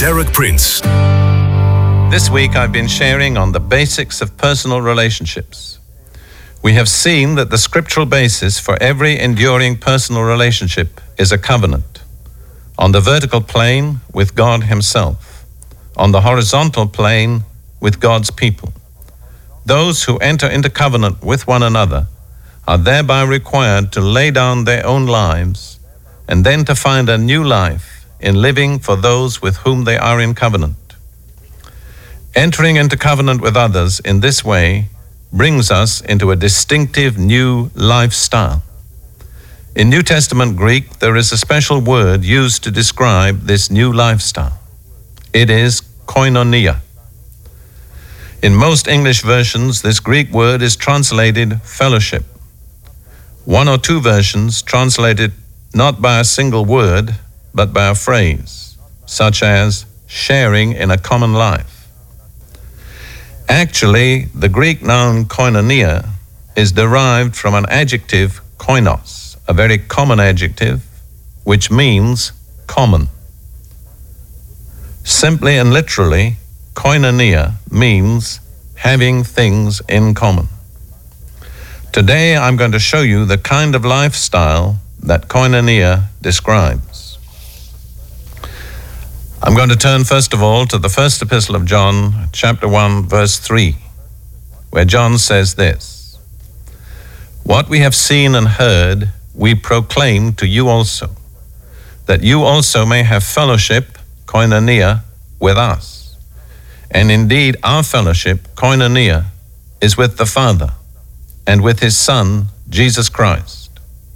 Derek Prince. This week I've been sharing on the basics of personal relationships. We have seen that the scriptural basis for every enduring personal relationship is a covenant. On the vertical plane with God Himself. On the horizontal plane with God's people. Those who enter into covenant with one another are thereby required to lay down their own lives and then to find a new life in living for those with whom they are in covenant. Entering into covenant with others in this way brings us into a distinctive new lifestyle. In New Testament Greek, there is a special word used to describe this new lifestyle. It is koinonia. In most English versions, this Greek word is translated fellowship. One or two versions translate it not by a single word, but by a phrase, such as sharing in a common life. Actually, the Greek noun koinonia is derived from an adjective koinos, a very common adjective, which means common. Simply and literally, koinonia means having things in common. Today, I'm going to show you the kind of lifestyle that koinonia describes. I'm going to turn first of all to the first epistle of John, chapter 1, verse 3, where John says this: "What we have seen and heard, we proclaim to you also, that you also may have fellowship, koinonia, with us. And indeed, our fellowship, koinonia, is with the Father and with His Son, Jesus Christ."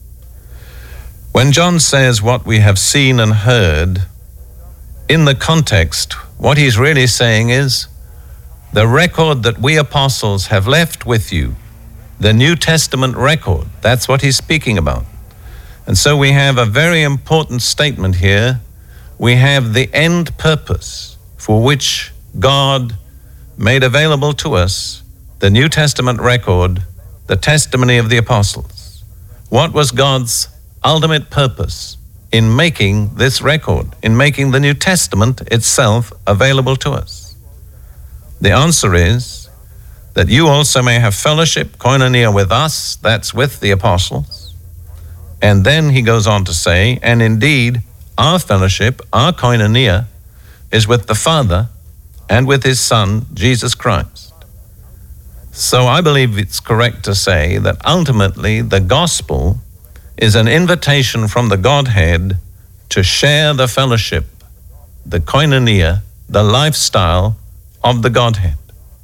When John says what we have seen and heard, in the context, what he's really saying is, the record that we apostles have left with you, the New Testament record, that's what he's speaking about. And so we have a very important statement here. We have the end purpose for which God made available to us the New Testament record, the testimony of the apostles. What was God's ultimate purpose in making this record, in making the New Testament itself available to us? The answer is that you also may have fellowship, koinonia, with us, that's with the apostles. And then he goes on to say, and indeed, our fellowship, our koinonia, is with the Father and with His Son, Jesus Christ. So I believe it's correct to say that ultimately the gospel is an invitation from the Godhead to share the fellowship, the koinonia, the lifestyle of the Godhead.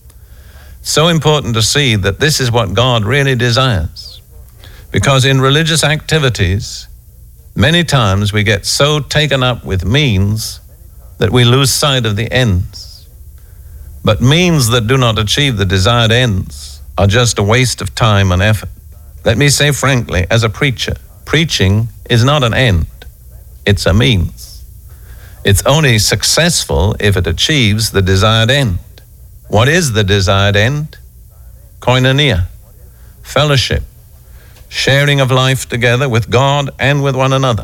So important to see that this is what God really desires. Because in religious activities, many times we get so taken up with means that we lose sight of the ends. But means that do not achieve the desired ends are just a waste of time and effort. Let me say frankly, as a preacher, preaching is not an end, it's a means. It's only successful if it achieves the desired end. What is the desired end? Koinonia, fellowship, sharing of life together with God and with one another.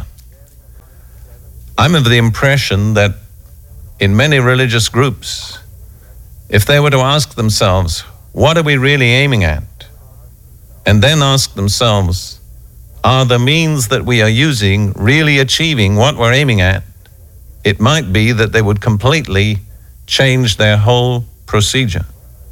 I'm of the impression that in many religious groups, if they were to ask themselves, what are we really aiming at? And then ask themselves, are the means that we are using really achieving what we're aiming at? It might be that they would completely change their whole procedure.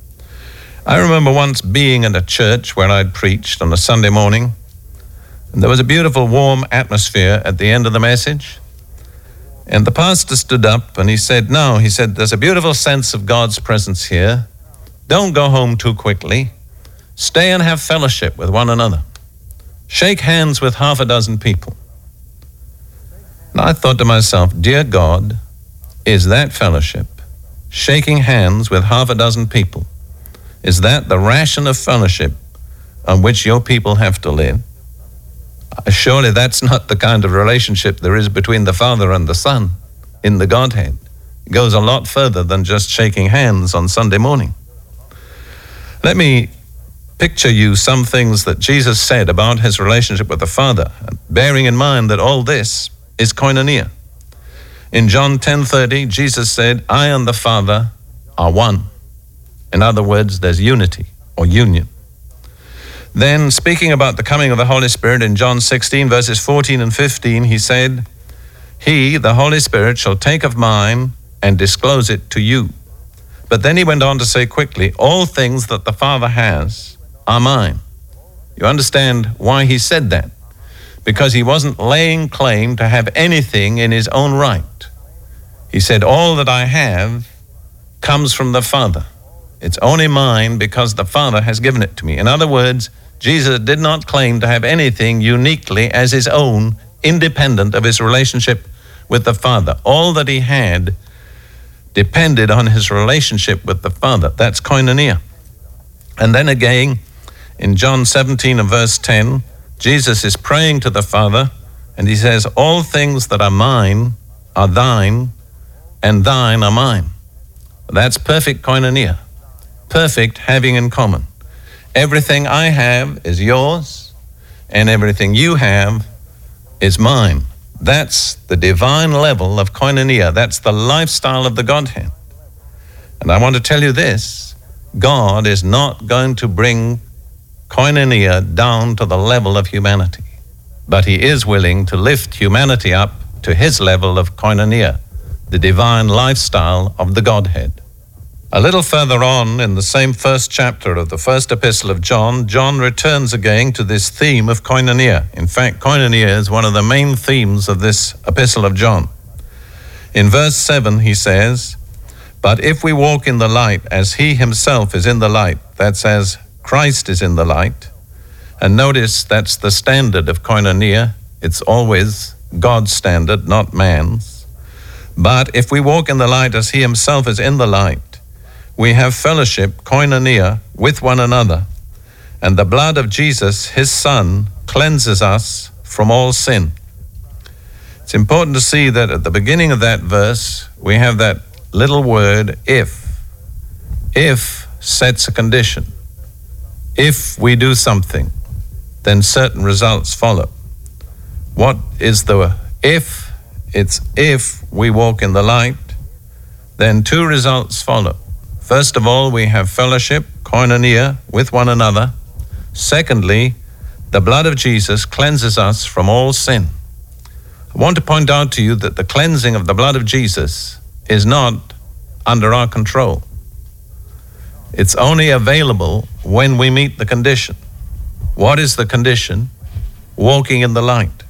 I remember once being in a church where I'd preached on a Sunday morning, and there was a beautiful warm atmosphere at the end of the message. And the pastor stood up and he said, there's a beautiful sense of God's presence here. Don't go home too quickly. Stay and have fellowship with one another. Shake hands with half a dozen people. And I thought to myself, dear God, is that fellowship? Shaking hands with half a dozen people. Is that the ration of fellowship on which your people have to live? Surely that's not the kind of relationship there is between the Father and the Son in the Godhead. It goes a lot further than just shaking hands on Sunday morning. Let me picture you some things that Jesus said about his relationship with the Father, bearing in mind that all this is koinonia. In John 10:30, Jesus said, I and the Father are one. In other words, there's unity or union. Then, speaking about the coming of the Holy Spirit in John 16, verses 14 and 15, he said, He, the Holy Spirit, shall take of mine and disclose it to you. But then he went on to say quickly, all things that the Father has are mine. You understand why he said that? Because he wasn't laying claim to have anything in his own right. He said, all that I have comes from the Father. It's only mine because the Father has given it to me. In other words, Jesus did not claim to have anything uniquely as his own, independent of his relationship with the Father. All that he had depended on his relationship with the Father. That's koinonia. And then again, in John 17 and verse 10, Jesus is praying to the Father, and he says, all things that are mine are thine, and thine are mine. That's perfect koinonia. Perfect having in common. Everything I have is yours, and everything you have is mine. That's the divine level of koinonia. That's the lifestyle of the Godhead. And I want to tell you this, God is not going to bring koinonia down to the level of humanity, but he is willing to lift humanity up to his level of koinonia, the divine lifestyle of the Godhead. A little further on in the same first chapter of the first epistle of John, John returns again to this theme of koinonia. In fact, koinonia is one of the main themes of this epistle of John. In verse 7, he says, but if we walk in the light as he himself is in the light, that's as Christ is in the light, and notice that's the standard of koinonia. It's always God's standard, not man's. But if we walk in the light as he himself is in the light, we have fellowship, koinonia, with one another, and the blood of Jesus, his Son, cleanses us from all sin. It's important to see that at the beginning of that verse, we have that little word, if. If sets a condition. If we do something, then certain results follow. What is the if? It's if we walk in the light, then two results follow. First of all, we have fellowship, koinonia, with one another. Secondly, the blood of Jesus cleanses us from all sin. I want to point out to you that the cleansing of the blood of Jesus is not under our control. It's only available when we meet the condition. What is the condition? Walking in the light.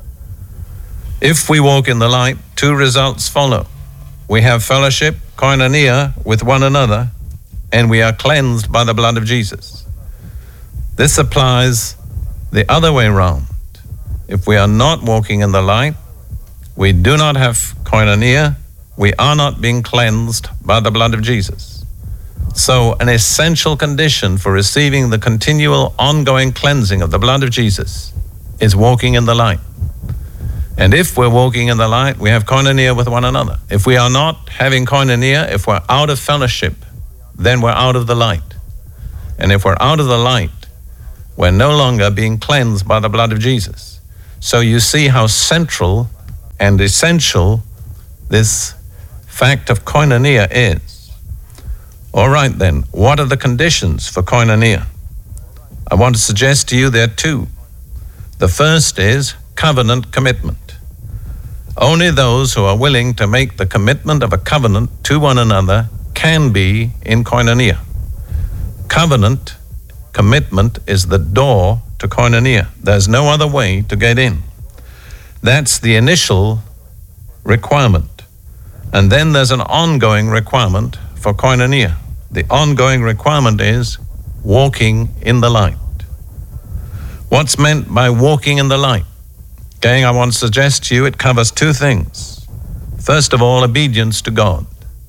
If we walk in the light, two results follow. We have fellowship, koinonia, with one another, and we are cleansed by the blood of Jesus. This applies the other way around. If we are not walking in the light, we do not have koinonia, we are not being cleansed by the blood of Jesus. So an essential condition for receiving the continual ongoing cleansing of the blood of Jesus is walking in the light. And if we're walking in the light, we have koinonia with one another. If we are not having koinonia, if we're out of fellowship, then we're out of the light. And if we're out of the light, we're no longer being cleansed by the blood of Jesus. So you see how central and essential this fact of koinonia is. All right then, what are the conditions for koinonia? I want to suggest to you there are two. The first is covenant commitment. Only those who are willing to make the commitment of a covenant to one another can be in koinonia. Covenant commitment is the door to koinonia. There's no other way to get in. That's the initial requirement. And then there's an ongoing requirement for koinonia. The ongoing requirement is walking in the light. What's meant by walking in the light? Gang, I want to suggest to you it covers two things. First of all, obedience to God.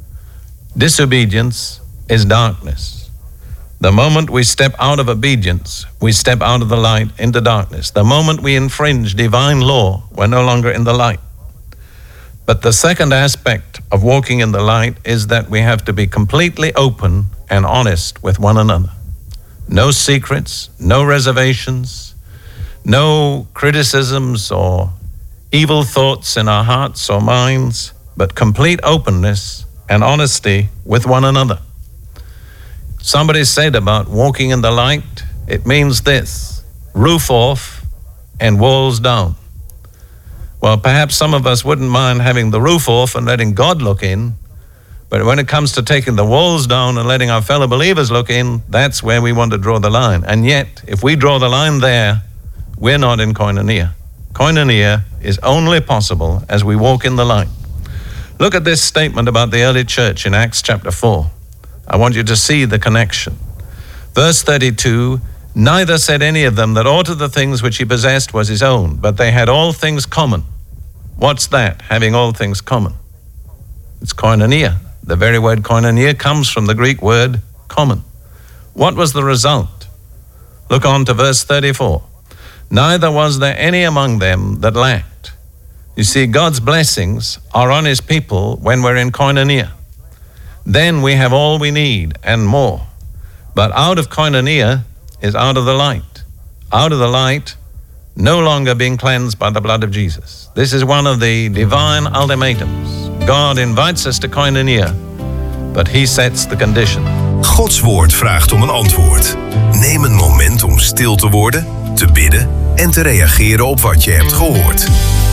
Disobedience is darkness. The moment we step out of obedience, we step out of the light into darkness. The moment we infringe divine law, we're no longer in the light. But the second aspect of walking in the light is that we have to be completely open and honest with one another. No secrets, no reservations, no criticisms or evil thoughts in our hearts or minds. but complete openness and honesty with one another. Somebody said about walking in the light, it means this: roof off and walls down. Well, perhaps some of us wouldn't mind having the roof off and letting God look in, but when it comes to taking the walls down and letting our fellow believers look in, that's where we want to draw the line. And yet, if we draw the line there, we're not in koinonia. Koinonia is only possible as we walk in the light. Look at this statement about the early church in Acts chapter 4. I want you to see the connection. Verse 32, neither said any of them that aught of the things which he possessed was his own, but they had all things common. What's that, having all things common? It's koinonia. The very word koinonia comes from the Greek word common. What was the result? Look on to verse 34. Neither was there any among them that lacked. You see, God's blessings are on his people when we're in koinonia. Then we have all we need and more. But out of koinonia is out of the light. Out of the light, no longer being cleansed by the blood of Jesus. This is one of the divine ultimatums. God invites us to koinonia, but he sets the condition. Gods woord vraagt om een antwoord. Neem een moment om stil te worden, te bidden en te reageren op wat je hebt gehoord.